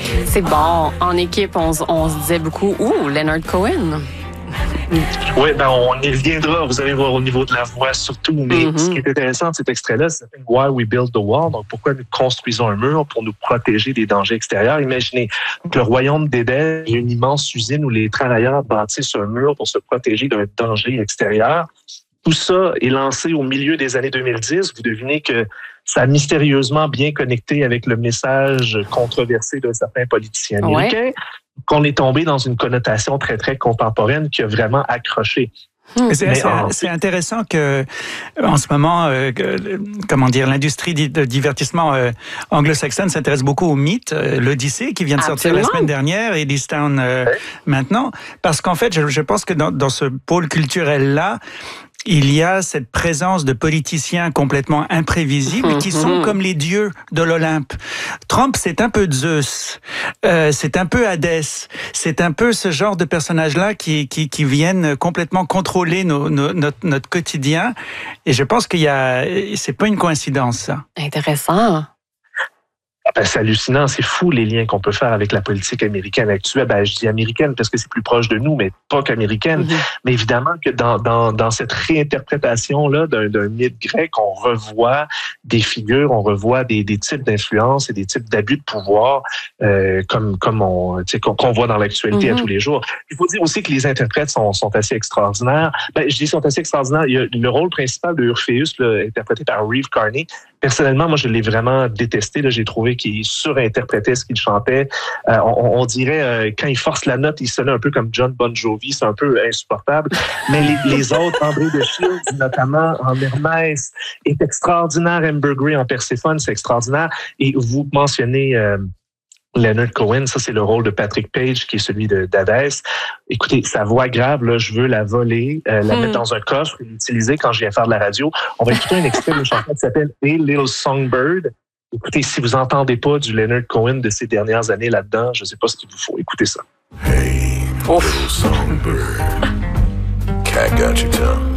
C'est bon. En équipe, on se disait beaucoup, Leonard Cohen. Oui, on y reviendra, vous allez voir au niveau de la voix surtout, mais ce qui est intéressant de cet extrait-là, c'est « Why we build the wall », donc pourquoi nous construisons un mur pour nous protéger des dangers extérieurs. Imaginez que le royaume d'Éden, il y a une immense usine où les travailleurs bâtissent un mur pour se protéger d'un danger extérieur. Tout ça est lancé au milieu des années 2010. Vous devinez que ça a mystérieusement bien connecté avec le message controversé de certains politiciens américains. Ouais. Qu'on est tombé dans une connotation très, très contemporaine qui a vraiment accroché. C'est intéressant que, en ce moment, l'industrie de divertissement anglo-saxonne s'intéresse beaucoup aux mythes. L'Odyssée, qui vient de sortir la semaine dernière, et Eddystone maintenant. Parce qu'en fait, je pense que dans ce pôle culturel-là, il y a cette présence de politiciens complètement imprévisibles qui sont comme les dieux de l'Olympe. Trump, c'est un peu Zeus, c'est un peu Hadès, c'est un peu ce genre de personnages-là qui viennent complètement contrôler notre quotidien. Et je pense c'est pas une coïncidence, ça. Intéressant. C'est hallucinant, c'est fou les liens qu'on peut faire avec la politique américaine actuelle. Je dis américaine parce que c'est plus proche de nous, mais pas qu'américaine. Mais évidemment que dans cette réinterprétation-là d'un mythe grec, on revoit des figures, on revoit des types d'influence et des types d'abus de pouvoir qu'on voit dans l'actualité à tous les jours. Il faut dire aussi que les interprètes sont assez extraordinaires. Je dis sont assez extraordinaires. Il y a le rôle principal de Orpheus, interprété par Reeve Carney. Personnellement, moi, je l'ai vraiment détesté. J'ai trouvé qu'il surinterprétait ce qu'il chantait. On dirait, quand il force la note, il sonnait un peu comme John Bon Jovi. C'est un peu insupportable. Mais les autres, André de Shields, notamment en Hermès, est extraordinaire. Amber Gray en Perséphone, c'est extraordinaire. Et vous mentionnez Leonard Cohen, ça c'est le rôle de Patrick Page qui est celui d'Hadès. Écoutez, sa voix grave, là, je veux la voler, la mettre dans un coffre et l'utiliser quand je viens faire de la radio. On va écouter un extrait d'une chanson qui s'appelle Hey Little Songbird. Écoutez, si vous entendez pas du Leonard Cohen de ces dernières années là-dedans, je sais pas ce qu'il vous faut. Écoutez ça. Hey, little songbird, cat got your tongue.